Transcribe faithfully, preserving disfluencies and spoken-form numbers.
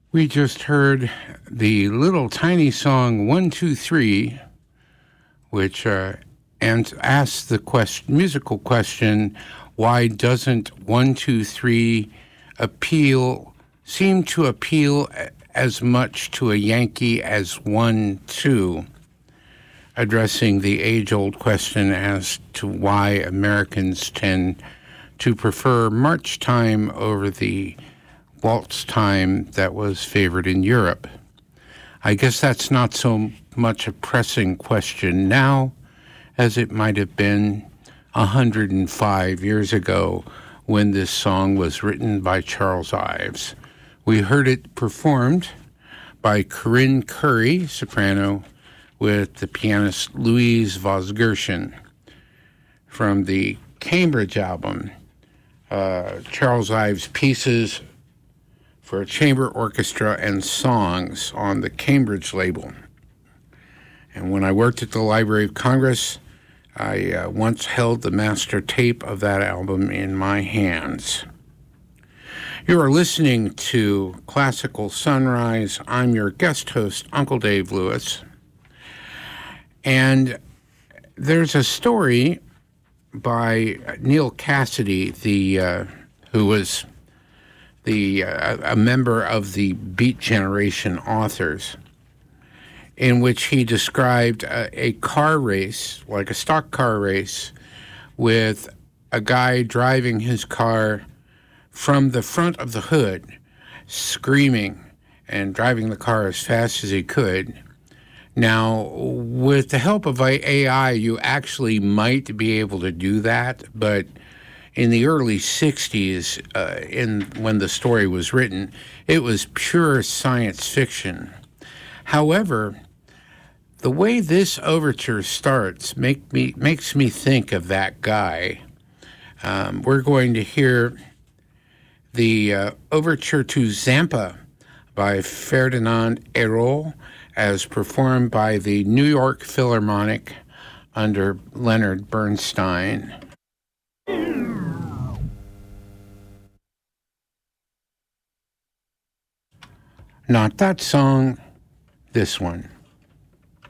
We just heard the little tiny song one two three, which uh, and asks the question, musical question, why doesn't one two three appeal, seem to appeal as much to a Yankee as one two? Addressing the age-old question as to why Americans tend to prefer march time over the waltz time that was favored in Europe. I guess that's not so much a pressing question now as it might have been one hundred five years ago when this song was written by Charles Ives. We heard it performed by Corinne Curry, soprano, with the pianist Louise Vosgershon from the Cambridge album, uh, Charles Ives Pieces for a Chamber Orchestra and Songs on the Cambridge label. And when I worked at the Library of Congress, I uh, once held the master tape of that album in my hands. You are listening to Classical Sunrise. I'm your guest host, Uncle Dave Lewis. And there's a story by Neal Cassady, the uh, who was the uh, a member of the Beat Generation authors, in which he described a, a car race, like a stock car race, with a guy driving his car from the front of the hood, screaming and driving the car as fast as he could. Now, with the help of A I, you actually might be able to do that, but in the early sixties, uh, in when the story was written, it was pure science fiction. However, the way this overture starts make me makes me think of that guy. Um, we're going to hear the uh, overture to Zampa by Ferdinand Hérold, as performed by the New York Philharmonic under Leonard Bernstein. Not that song, this one.